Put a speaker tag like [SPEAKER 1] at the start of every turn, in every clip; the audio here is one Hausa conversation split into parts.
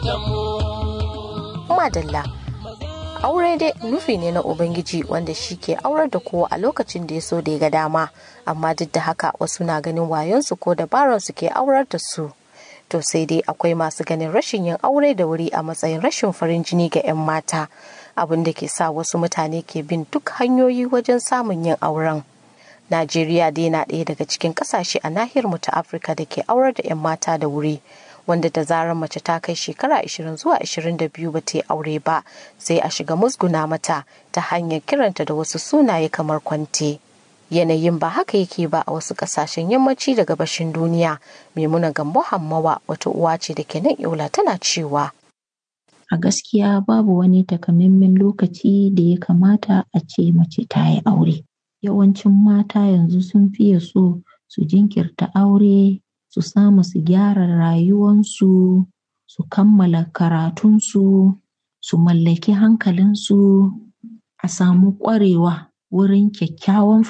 [SPEAKER 1] Madalla. Aure dai nufi ne na Ubangiji wanda shi ke aurar da kowa a lokacin da ya so da ya ga dama, amma duk da haka wasu na ganin wayonsu ko dabaransu ke aurar da su. To sai dai akwai masu ganin rashin yin aure da wuri a matsayin rashin farin jini ga 'yan mata, abin da ke sa wasu mutane ke bin duk hanyoyi wajen samun yin auren. Najeriya dai na ɗaya daga cikin ƙasashe a nahiyar mu ta Afirka da ke aurar da 'yan mata da wuri, wanda da zarar mace ta kai shekara 20 zuwa 22 ba ta yi aure ba, sai a shiga musguna mata ta hanyar kiranta da wasu sunaye kamar kwante. Yanayin ba haka yake ba a wasu ƙasashen yammaci da gabashin duniya. Maimuna Gambo Hammawa wata uwa ce da ke nan Yola tana cewa,
[SPEAKER 2] a gaskiya babu wani takamaiman lokaci da ya kamata a ce mace ta yi aure. Yawancin mata yanzu sun fiye so su jinkirta aure, su samu su gyara rayuwansu, su kammala karatunsu, su mallaki hankalinsu, a samu ƙwarewa wurin kyakkyawan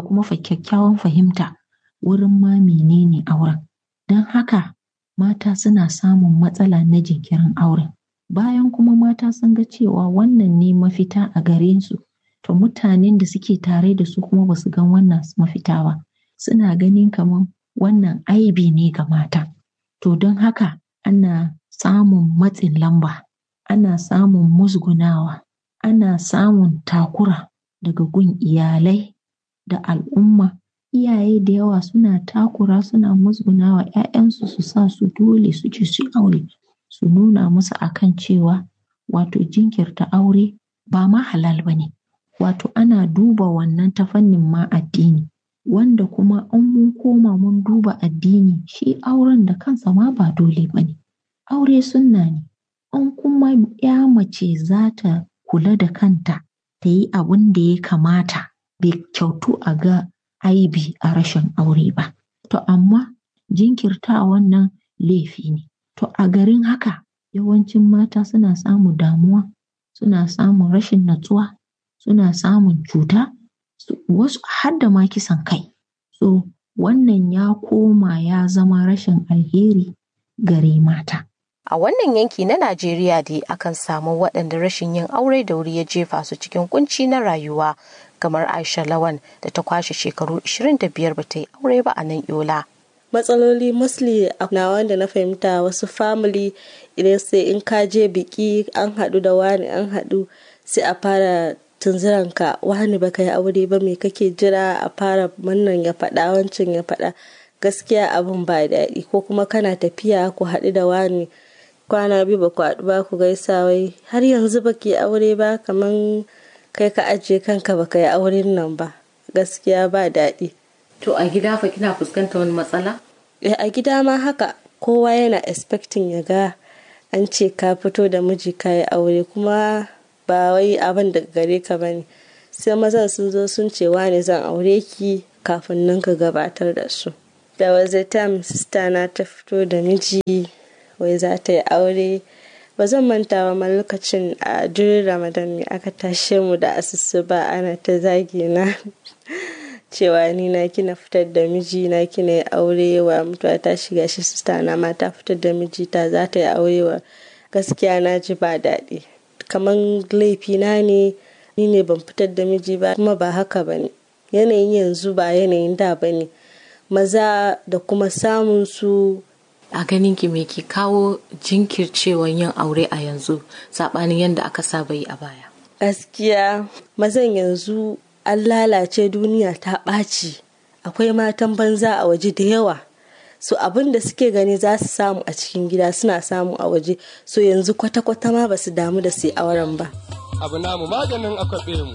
[SPEAKER 2] fahimta wurin ma menene auren. Don haka mata suna samun matsala na jinkirin auren. Bayan kuma mata sun ga cewa wannan ne mafita a gare su, to mutanen da suke tare da su kuma ba su gan wannan mafita ba, suna ganin kamar wannan aibi ne ga mata. To don haka ana samun matsin lamba, ana samun musgunawa, ana samun takura daga gun iyalai da al'umma. Iyaye da yawa suna takura, suna musgunawa 'ya'yansu su sa su dole su je su aure, su nuna musu akan cewa wato jinkirta aure ba ma halal ba ne. Wato ana duba wannan ta fannin ma addini, wanda kuma in mun koma mun duba addini, shi auren da kansa ma ba dole ba ne. Aure sunna ne. In kuma ya mace za ta kula da kanta, ta yi abin da ya kamata, bai kyautu a ga aibi a rashin aure ba. To amma jinkirta wannan laifi ne. To a garin haka yawancin mata suna samun damuwa, suna samun rashin natsuwa, suna samun cuta, wasu har da ma kisan kai. So wannan ya koma ya zama rashin alheri gare mata.
[SPEAKER 1] A wannan yanki na Najeriya dai akan samu waɗanda rashin yin aure da wuri ya jefa su cikin kunci na rayuwa, kamar Aisha Lawan da ta kwashe shekaru 25 ba ta yi aure ba a nan Yola.
[SPEAKER 3] Matsaloli mostly na wanda na fahimta wasu family idan sai in ka je biki an haɗu da wani an haɗu sai a fara tunzuranka, wani baka yi aure ba, me kake jira, a fara wannan ya faɗa wancan ya faɗa. Gaskiya abin ba daɗi. Ko kuma kana tafiya ku haɗu da wani kwana biyu ba ku haɗu ba, ku gaisa, wai har yanzu baki aure ba, kaman kai ka ajiye kanka baka yi auren nan ba. Gaskiya ba daɗi.
[SPEAKER 1] To a gida fa kina fuskantar wani matsala?
[SPEAKER 3] A gida ma haka, kowa yana expecting ya ga an ce ka fito da miji ka yi aure, kuma ba wai abin daga gare ka bane. Sai mazan sun zo sun ce wane zan aure ki, kafin nan ka gabatar da su. Da was a time sister na ta fito da miji wai za ta yi aure. Ba zan manta ba lokacin a during Ramadan ne aka tashe mu da asusu ba, ana ta zagi na cewa ni na kina fitar da miji na, kina yi aure wa mutuwa ta shiga, shi sister na ma ta fitar da miji ta za ta yi aure wa. Gaskiya na ji ba daɗi, kaman laifi na ne, ni ne ban fitar da miji ba, kuma ba haka ba ne. Yanayin yanzu ba yanayin da ba ne. Maza da kuma samun su.
[SPEAKER 1] A ganin ki me ke kawo jinkircewan yin aure a yanzu saɓanin yadda aka saba yi a baya?
[SPEAKER 3] Gaskiya mazan yanzu an lalace, duniya ta ɓaci, akwai matan banza a waje da yawa. So abin da suke gani za su samu a cikin gida suna samu a waje, so yanzu kwata-kwata ma ba su damu da su yi auren ba.
[SPEAKER 4] Abu namu maganin akwabe mu.